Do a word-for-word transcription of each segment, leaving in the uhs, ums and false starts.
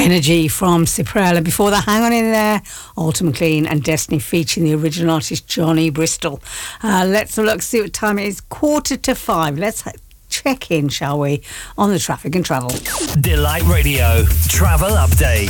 Energy from Ciprella. Before that, Hang On In There, Alton McLean and Destiny featuring the original artist Johnny Bristol. Uh, let's look, see what time it is. Quarter to five. Let's check in, shall we, on the traffic and travel. Delight Radio Travel Update.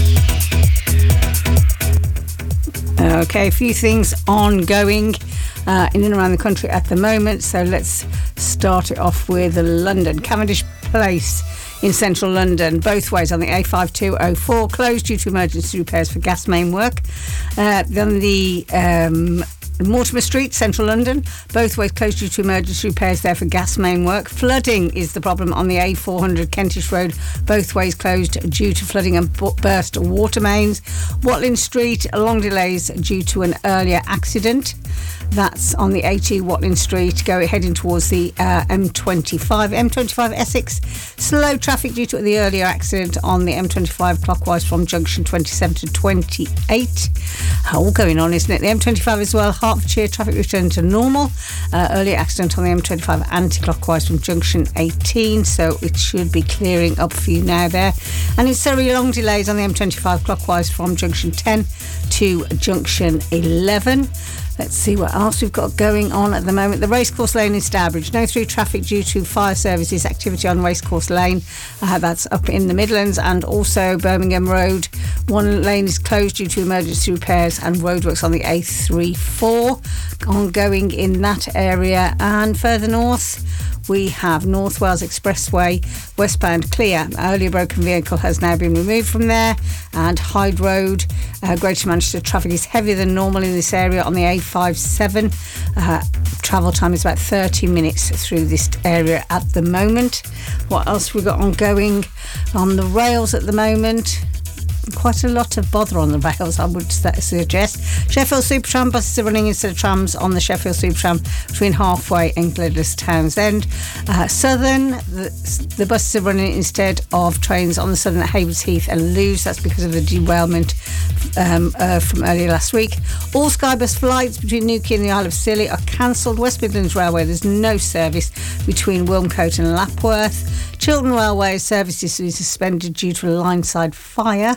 Okay, a few things ongoing uh, in and around the country at the moment. So let's start it off with London. Cavendish Place in central London, both ways on the A five two oh four, closed due to emergency repairs for gas main work. Uh, then the um, Mortimer Street, central London, both ways closed due to emergency repairs there for gas main work. Flooding is the problem on the A four hundred Kentish Road, both ways closed due to flooding and burst water mains. Watling Street, long delays due to an earlier accident. That's on the A two Watling Street, go heading towards the uh, M twenty-five. M twenty-five Essex, slow traffic due to the earlier accident on the M twenty-five clockwise from junction twenty-seven to twenty-eight. All going on, isn't it? The M twenty-five as well, Hertfordshire traffic returned to normal. Uh, earlier accident on the M twenty-five anti-clockwise from junction eighteen, so it should be clearing up for you now there. And in Surrey, long delays on the M twenty-five clockwise from junction ten to junction eleven. Let's see what else we've got going on at the moment. The Racecourse Lane in Stourbridge, no through traffic due to fire services activity on Racecourse Lane. Uh, that's up in the Midlands. And also Birmingham Road, one lane is closed due to emergency repairs and roadworks on the A thirty-four ongoing in that area. And further north, we have North Wales Expressway, westbound clear. Earlier broken vehicle has now been removed from there. And Hyde Road, uh, Greater Manchester, traffic is heavier than normal in this area on the A fifty-seven. Uh, travel time is about thirty minutes through this area at the moment. What else we got ongoing on the rails at the moment? Quite a lot of bother on the rails, I would suggest. Sheffield Supertram buses are running instead of trams on the Sheffield Supertram between Halfway and Gledless Townsend. Uh, Southern, the, the buses are running instead of trains on the Southern at Haywards Heath and Lewes. That's because of the derailment um, uh, from earlier last week. All Skybus flights between Newquay and the Isle of Scilly are cancelled. West Midlands Railway, there's no service between Wilmcote and Lapworth. Chiltern Railway services is suspended due to a line-side fire.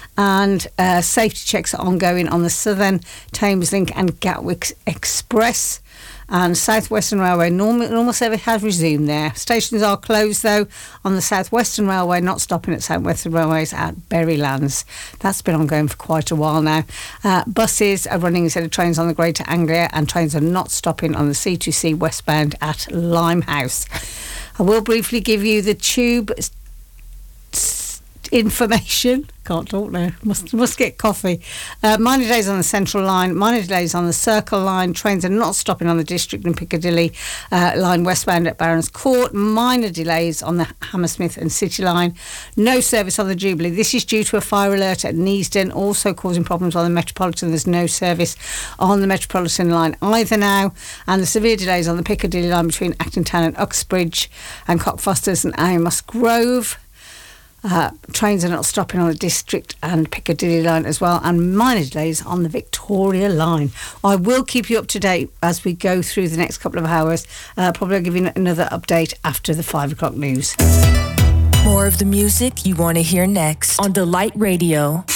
And uh, safety checks are ongoing on the Southern, Thameslink and Gatwick Express. And South Western Railway, normal, normal service has resumed there. Stations are closed, though, on the South Western Railway, not stopping at South Western Railways at Berrylands. That's been ongoing for quite a while now. Uh, buses are running instead of trains on the Greater Anglia, and trains are not stopping on the C two C westbound at Limehouse. I will briefly give you the tube information. Can't talk now. Must must get coffee. Uh, minor delays on the Central Line. Minor delays on the Circle Line. Trains are not stopping on the District and Piccadilly uh, line westbound at Barons Court. Minor delays on the Hammersmith and City Line. No service on the Jubilee. This is due to a fire alert at Neasden, also causing problems on the Metropolitan. There's no service on the Metropolitan line either now. And the severe delays on the Piccadilly line between Acton Town and Uxbridge and Cockfosters and Amos Grove. Uh, trains are not stopping on the District and Piccadilly line as well, and minor delays on the Victoria line. I will keep you up to date as we go through the next couple of hours. Uh, probably I'll give you another update after the five o'clock news. More of the music you want to hear next on Delight Radio.